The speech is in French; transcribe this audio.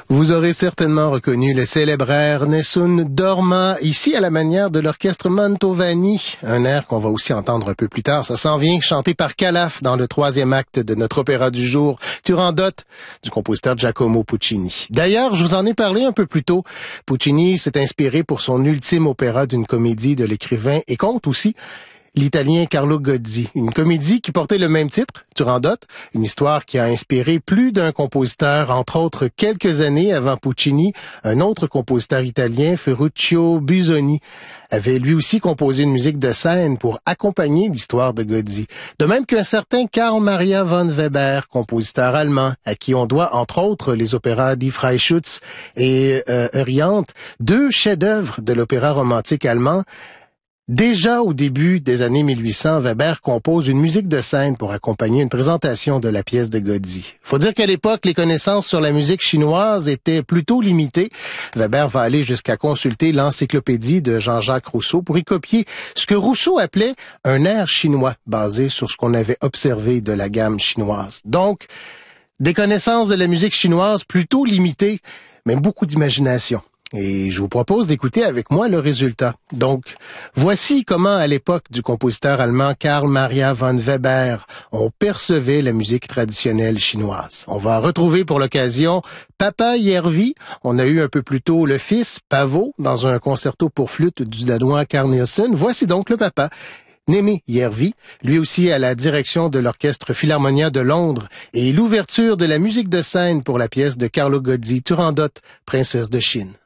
Vous aurez certainement reconnu le célèbre air Nessun Dorma, ici à la manière de l'orchestre Mantovani, un air qu'on va aussi entendre un peu plus tard. Ça s'en vient, chanté par Calaf dans le 3e acte de notre opéra du jour, Turandot, du compositeur Giacomo Puccini. D'ailleurs, je vous en ai parlé un peu plus tôt. Puccini s'est inspiré pour son ultime opéra d'une comédie de l'écrivain et conte aussi l'italien Carlo Gozzi, une comédie qui portait le même titre, Turandot, une histoire qui a inspiré plus d'un compositeur, entre autres quelques années avant Puccini. Un autre compositeur italien, Ferruccio Busoni, avait lui aussi composé une musique de scène pour accompagner l'histoire de Gozzi. De même qu'un certain Karl Maria von Weber, compositeur allemand, à qui on doit entre autres les opéras Die Freischütz et Euryanthe, deux chefs-d'œuvre de l'opéra romantique allemand. Déjà au début des années 1800, Weber compose une musique de scène pour accompagner une présentation de la pièce de Gozzi. Faut dire qu'à l'époque, les connaissances sur la musique chinoise étaient plutôt limitées. Weber va aller jusqu'à consulter l'encyclopédie de Jean-Jacques Rousseau pour y copier ce que Rousseau appelait un air chinois, basé sur ce qu'on avait observé de la gamme chinoise. Donc, des connaissances de la musique chinoise plutôt limitées, mais beaucoup d'imagination. Et je vous propose d'écouter avec moi le résultat. Donc, voici comment, à l'époque du compositeur allemand Karl Maria von Weber, on percevait la musique traditionnelle chinoise. On va retrouver pour l'occasion Papa Järvi. On a eu un peu plus tôt le fils, Pavo, dans un concerto pour flûte du Danois Carl Nielsen. Voici donc le papa, Némé Järvi, lui aussi à la direction de l'Orchestre Philharmonia de Londres, et l'ouverture de la musique de scène pour la pièce de Carlo Gozzi, Turandot, Princesse de Chine.